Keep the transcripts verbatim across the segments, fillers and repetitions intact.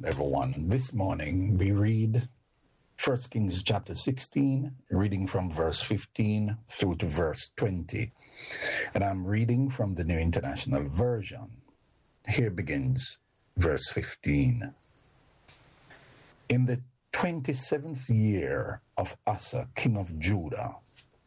everyone. This morning we read First Kings chapter sixteen, reading from verse fifteen through to verse twenty. And I'm reading from the New International Version. Here begins verse fifteen. In the twenty-seventh year of Asa, king of Judah,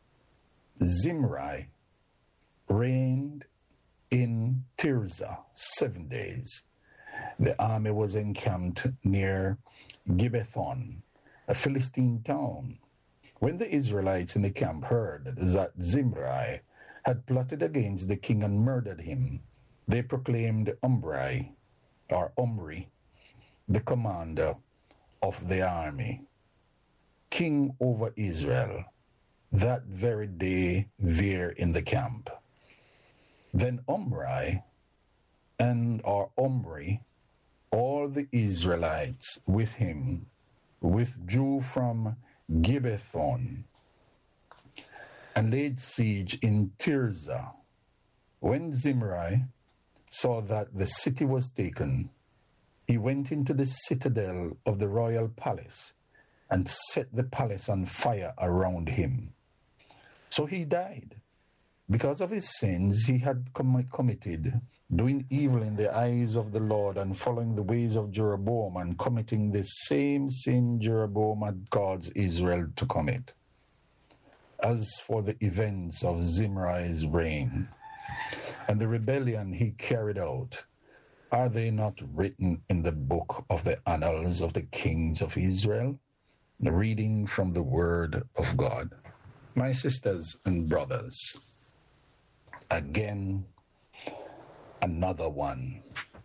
Zimri reigned in Tirzah seven days. The army was encamped near Gibbethon, a Philistine town. When the Israelites in the camp heard that Zimri had plotted against the king and murdered him, they proclaimed Omri, or Omri, the commander of the army, king over Israel, that very day there in the camp. Then Omri and or Omri, all the Israelites with him, withdrew from Gibbethon and laid siege in Tirzah. When Zimri saw that the city was taken, he went into the citadel of the royal palace and set the palace on fire around him. So he died. Because of his sins he had com- committed, doing evil in the eyes of the Lord and following the ways of Jeroboam and committing the same sin Jeroboam had caused Israel to commit. As for the events of Zimri's reign and the rebellion he carried out, are they not written in the book of the annals of the kings of Israel? The reading from the word of God. My sisters and brothers, again, another one.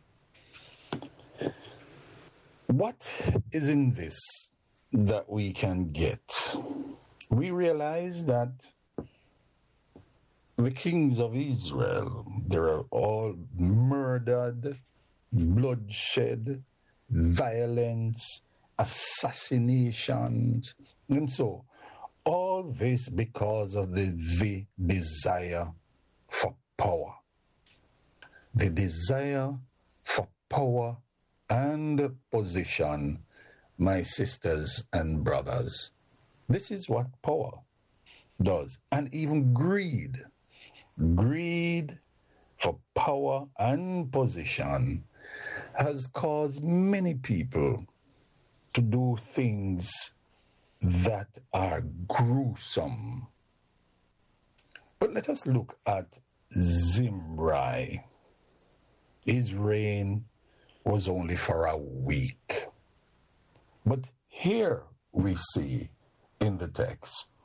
What is in this that we can get? We realize that the kings of Israel, they are all murdered, bloodshed, violence, assassinations, and so all this because of the, the desire for power. The desire for power and position, my sisters and brothers. This is what power does. And even greed. Greed for power and position has caused many people to do things that are gruesome. But let us look at Zimri. His reign was only for a week. But here we see in the text